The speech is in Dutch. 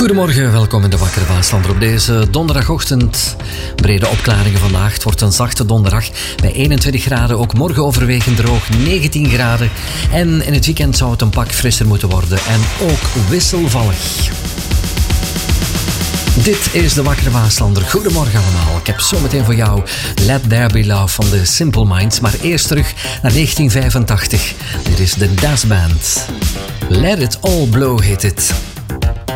Goedemorgen, welkom in de Wakker Waasland op deze donderdagochtend. Brede opklaringen vandaag. Het wordt een zachte donderdag bij 21 graden. Ook morgen overwegend droog, 19 graden. En in het weekend zou het een pak frisser moeten worden. En ook wisselvallig. Dit is de Wakker Waaslander. Goedemorgen allemaal. Ik heb zometeen voor jou Let There Be Love van de Simple Minds. Maar eerst terug naar 1985. Dit is de Das Band. Let It All Blow heet het.